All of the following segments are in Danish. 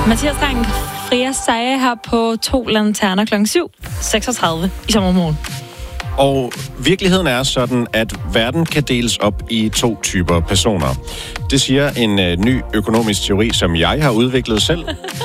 Mathias Dreng, Freja Seje her på 2 lanterner kl. 7.36 i sommermorgen. Og virkeligheden er sådan, at verden kan deles op i 2 typer personer. Det siger en ny økonomisk teori, som jeg har udviklet selv.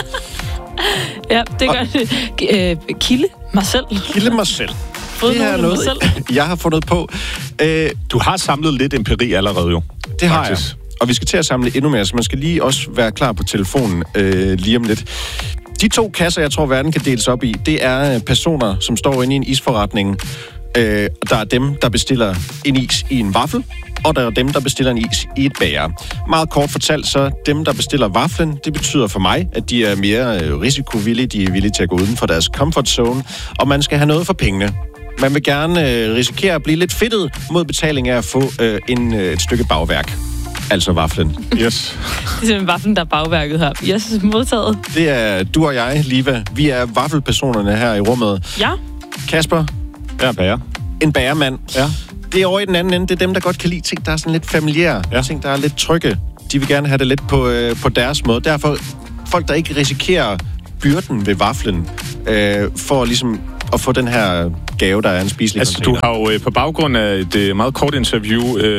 Ja, det gør det. Kilde mig selv. Kilde mig selv. Det er noget, jeg har fundet på. Du har samlet lidt empiri allerede jo. Det har jeg. Og vi skal til at samle endnu mere, så man skal lige også være klar på telefonen lige om lidt. De 2 kasser, jeg tror, verden kan deles op i, det er personer, som står inde i en isforretning. Der er dem, der bestiller en is i en vaffel, og der er dem, der bestiller en is i et bager. Meget kort fortalt, så dem, der bestiller vaflen, det betyder for mig, at de er mere risikovillige, de er villige til at gå uden for deres comfort zone, og man skal have noget for pengene. Man vil gerne risikere at blive lidt fedtet mod betaling af at få et stykke bagværk. Altså vaflen. Yes. Det er simpelthen vaflen, der er bagværket her. Yes, modtaget. Det er du og jeg, Liva. Vi er vaffelpersonerne her i rummet. Ja. Kasper? Jeg er bager. En bagermand. Ja. Det er over i den anden ende. Det er dem, der godt kan lide ting, der er sådan lidt familiære. Ja. Ting, der er lidt trygge. De vil gerne have det lidt på deres måde. Derfor folk, der ikke risikerer byrden ved vaflen, for ligesom at få den her gave, der er en spiselig container. Du har jo på baggrund af et meget kort interview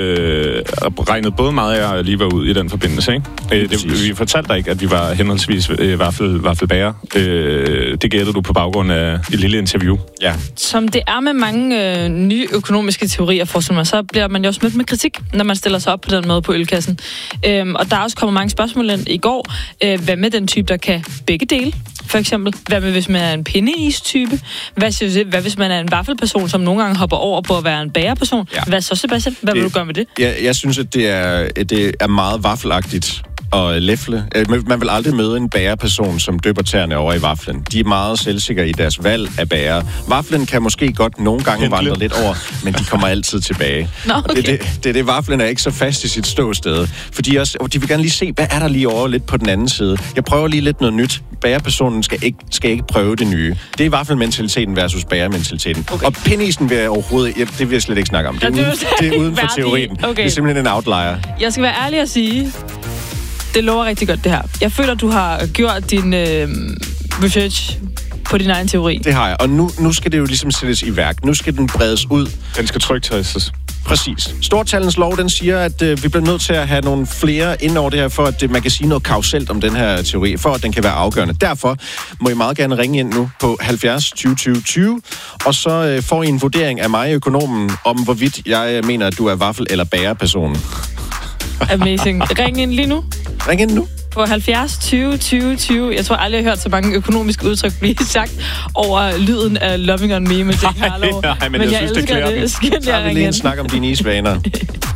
regnet både mig og Liva ud i den forbindelse, ikke? Vi fortalte dig ikke, at vi var henholdsvis vaffelbager. Det gættede du på baggrund af et lille interview. Ja. Som det er med mange nye økonomiske teorier, forestiller mig, så bliver man jo også mødt med kritik, når man stiller sig op på den måde på ølkassen. Og der er også kommet mange spørgsmål ind i går. Hvad med den type, der kan begge dele? For eksempel, hvad med, hvis man er en pindeis-type? Hvad hvis man er en vaffelperson, som nogle gange hopper over på at være en bagerperson? Ja. Hvad så, Sebastian? Hvad vil du gøre med det? Jeg synes, at det er meget vaffelagtigt og læfle. Man vil aldrig møde en bagerperson, som dypper tæerne over i vaflen. De er meget selvsikre i deres valg af bager. Vaflen kan måske godt nogle gange vandre lidt over, men de kommer altid tilbage. Nå, okay. Det vaflen er ikke så fast i sit ståsted. Fordi de vil gerne lige se, hvad er der lige over lidt på den anden side. Jeg prøver lige lidt noget nyt. Bagerpersonen skal ikke prøve det nye. Det er vaffelmentaliteten versus bagermentaliteten. Okay. Og pindisen vil jeg overhovedet... det vil jeg slet ikke snakke om. Det er uden for teorien. Okay. Det er simpelthen en outlier. Jeg skal være ærlig at sige... Det lover rigtig godt, det her. Jeg føler, du har gjort din research på din egen teori. Det har jeg, og nu skal det jo ligesom sættes i værk. Nu skal den bredes ud. Den skal trygtestes. Præcis. Stortallens lov, den siger, at vi bliver nødt til at have nogle flere ind over det her, for at man kan sige noget kausalt om den her teori, for at den kan være afgørende. Derfor må I meget gerne ringe ind nu på 70 20 20 20, og så får I en vurdering af mig, økonomen, om hvorvidt jeg mener, at du er vaffel- eller bagerpersonen. Amazing. Ring ind lige nu. Ring ind nu. På 70 20 20 20. Jeg tror aldrig, jeg har hørt så mange økonomiske udtryk blive sagt over lyden af Loving on Me med Jack Harlow. Men jeg synes, det klæder den. Så har vi lige en snak om dine isvaner.